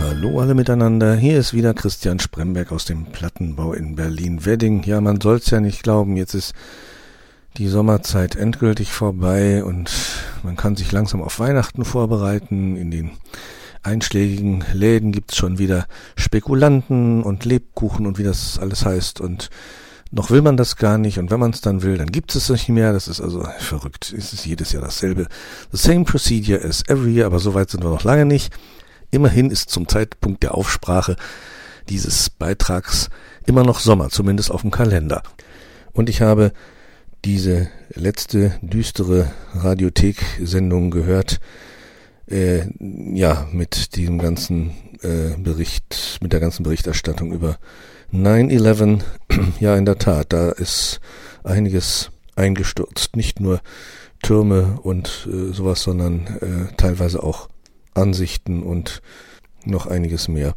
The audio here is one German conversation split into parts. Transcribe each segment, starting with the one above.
Hallo alle miteinander, hier ist wieder Christian Spremberg aus dem Plattenbau in Berlin-Wedding. Ja, man soll's ja nicht glauben, jetzt ist die Sommerzeit endgültig vorbei und man kann sich langsam auf Weihnachten vorbereiten. In den einschlägigen Läden gibt's schon wieder Spekulanten und Lebkuchen und wie das alles heißt und noch will man das gar nicht und wenn man es dann will, dann gibt es nicht mehr. Das ist also verrückt. Es ist jedes Jahr dasselbe. The same procedure as every year, aber so weit sind wir noch lange nicht. Immerhin ist zum Zeitpunkt der Aufsprache dieses Beitrags immer noch Sommer, zumindest auf dem Kalender. Und ich habe diese letzte düstere Radiothek-Sendung gehört, mit dem ganzen Bericht, mit der ganzen Berichterstattung über 9/11. Ja, in der Tat, da ist einiges eingestürzt, nicht nur Türme und sowas, sondern teilweise auch Ansichten und noch einiges mehr.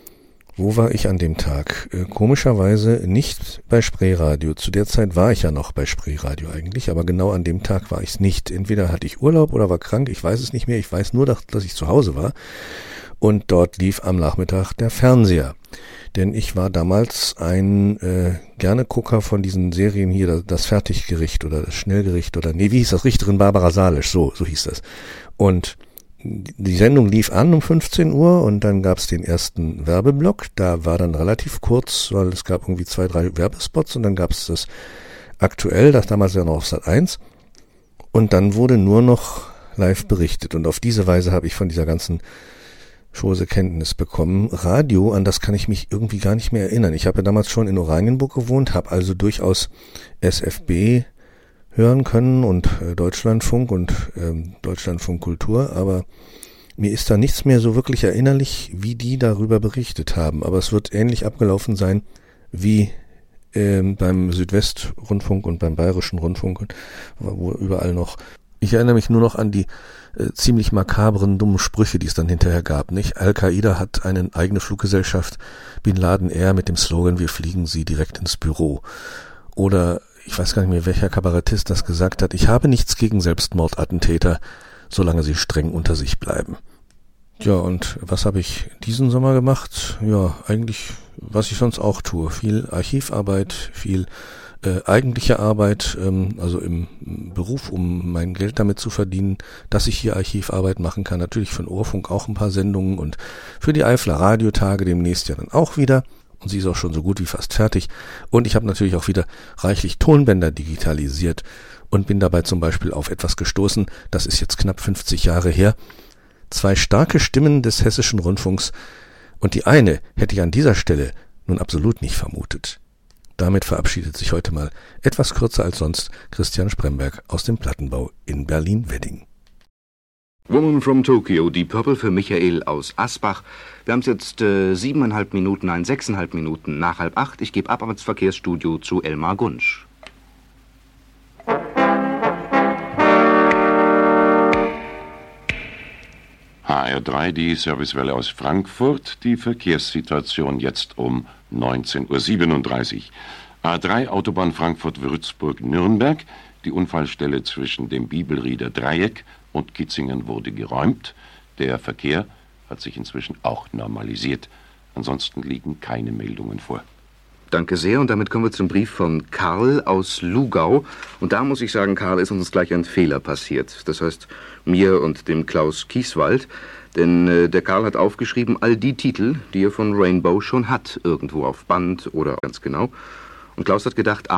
Wo war ich an dem Tag? Komischerweise nicht bei Spreeradio. Zu der Zeit war ich ja noch bei Spreeradio eigentlich, aber genau an dem Tag war ich es nicht. Entweder hatte ich Urlaub oder war krank, ich weiß es nicht mehr. Ich weiß nur, dass ich zu Hause war und dort lief am Nachmittag der Fernseher. Denn ich war damals ein Gerne-Gucker von diesen Serien hier, das Fertiggericht oder das Schnellgericht oder wie hieß das? Richterin Barbara Salisch, so hieß das. Und die Sendung lief an um 15 Uhr und dann gab es den ersten Werbeblock. Da war dann relativ kurz, weil es gab irgendwie 2, 3 Werbespots und dann gab es das Aktuell, das damals ja noch auf Sat 1. Und dann wurde nur noch live berichtet und auf diese Weise habe ich von dieser ganzen Chose Kenntnis bekommen. Radio, an das kann ich mich irgendwie gar nicht mehr erinnern. Ich habe ja damals schon in Oranienburg gewohnt, habe also durchaus SFB hören können und Deutschlandfunk und Deutschlandfunk Kultur, aber mir ist da nichts mehr so wirklich erinnerlich, wie die darüber berichtet haben. Aber es wird ähnlich abgelaufen sein wie beim Südwestrundfunk und beim Bayerischen Rundfunk, wo überall noch. Ich erinnere mich nur noch an die ziemlich makabren, dummen Sprüche, die es dann hinterher gab, nicht? Al-Qaida hat eine eigene Fluggesellschaft, Bin Laden Air mit dem Slogan, wir fliegen sie direkt ins Büro. Oder ich weiß gar nicht mehr, welcher Kabarettist das gesagt hat, ich habe nichts gegen Selbstmordattentäter, solange sie streng unter sich bleiben. Ja, und was habe ich diesen Sommer gemacht? Ja, eigentlich, was ich sonst auch tue. Viel Archivarbeit, viel eigentliche Arbeit, also im Beruf, um mein Geld damit zu verdienen, dass ich hier Archivarbeit machen kann. Natürlich für den Ohrfunk auch ein paar Sendungen und für die Eifler Radiotage demnächst ja dann auch wieder. Und sie ist auch schon so gut wie fast fertig. Und ich habe natürlich auch wieder reichlich Tonbänder digitalisiert und bin dabei zum Beispiel auf etwas gestoßen, das ist jetzt knapp 50 Jahre her. 2 starke Stimmen des Hessischen Rundfunks und die eine hätte ich an dieser Stelle nun absolut nicht vermutet. Damit verabschiedet sich heute mal etwas kürzer als sonst Christian Spremberg aus dem Plattenbau in Berlin-Wedding. Woman from Tokyo, die Purple für Michael aus Asbach. Wir haben es jetzt 6,5 Minuten nach 7:30. Ich gebe ab ins Verkehrsstudio zu Elmar Gunsch. HR3, die Servicewelle aus Frankfurt. Die Verkehrssituation jetzt um 19:37 Uhr. A3 Autobahn Frankfurt-Würzburg-Nürnberg. Die Unfallstelle zwischen dem Bibelrieder Dreieck und Kitzingen wurde geräumt. Der Verkehr hat sich inzwischen auch normalisiert. Ansonsten liegen keine Meldungen vor. Danke sehr und damit kommen wir zum Brief von Karl aus Lugau. Und da muss ich sagen, Karl, ist uns gleich ein Fehler passiert. Das heißt, mir und dem Klaus Kieswald. Denn der Karl hat aufgeschrieben, all die Titel, die er von Rainbow schon hat, irgendwo auf Band oder ganz genau. Und Klaus hat gedacht,